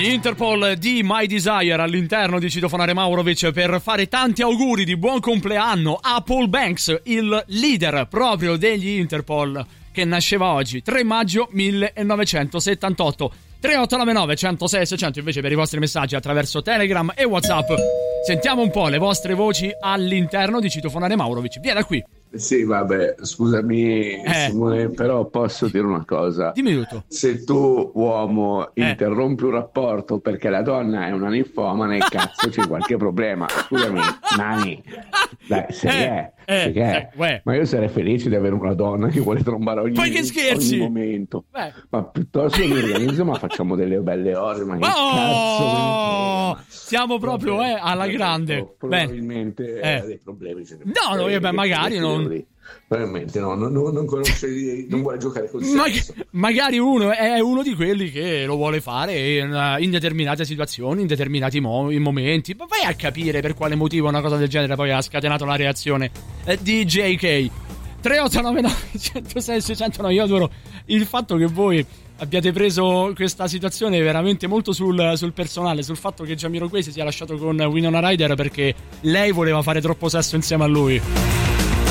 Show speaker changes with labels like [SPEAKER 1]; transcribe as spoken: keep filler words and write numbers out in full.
[SPEAKER 1] Interpol di My Desire all'interno di Citofonare Maurovic per fare tanti auguri di buon compleanno a Paul Banks, il leader proprio degli Interpol, che nasceva oggi, tre maggio millenovecentosettantotto. tre otto nove nove uno zero sei sei zero zero invece per i vostri messaggi attraverso Telegram e WhatsApp. Sentiamo un po' le vostre voci all'interno di Citofonare Maurovic. Vieni qui.
[SPEAKER 2] Sì, vabbè, scusami
[SPEAKER 1] eh.
[SPEAKER 2] Simone, però posso dire una cosa.
[SPEAKER 1] Dimmi tutto.
[SPEAKER 2] Se tu, uomo,
[SPEAKER 1] eh.
[SPEAKER 2] interrompi un rapporto perché la donna è una ninfomane, cazzo c'è qualche problema. Scusami, Nani, dai, se
[SPEAKER 1] eh.
[SPEAKER 2] è,
[SPEAKER 1] Eh.
[SPEAKER 2] se è.
[SPEAKER 1] Eh.
[SPEAKER 2] Ma io sarei felice di avere una donna che vuole trombare ogni,
[SPEAKER 1] Poi che scherzi?
[SPEAKER 2] ogni momento.
[SPEAKER 1] Beh.
[SPEAKER 2] Ma piuttosto mi organizzo, ma facciamo delle belle ore, ma che
[SPEAKER 1] oh!
[SPEAKER 2] cazzo.
[SPEAKER 1] Siamo proprio
[SPEAKER 2] Vabbè,
[SPEAKER 1] eh, alla grande.
[SPEAKER 2] Probabilmente
[SPEAKER 1] eh.
[SPEAKER 2] ha dei problemi.
[SPEAKER 1] No, no, io, beh, magari non.
[SPEAKER 2] Probabilmente no, non, non conosce, non vuole giocare col
[SPEAKER 1] Ma,
[SPEAKER 2] sesso.
[SPEAKER 1] Magari uno è uno di quelli che lo vuole fare in, in determinate situazioni, in determinati mo- in momenti. Ma vai a capire per quale motivo una cosa del genere poi ha scatenato la reazione eh, di J K. tre otto nove nove uno zero sei sei zero zero. No, io adoro il fatto che voi abbiate preso questa situazione veramente molto sul, sul personale, sul fatto che Jamiroquai si sia lasciato con Winona Ryder perché lei voleva fare troppo sesso insieme a lui.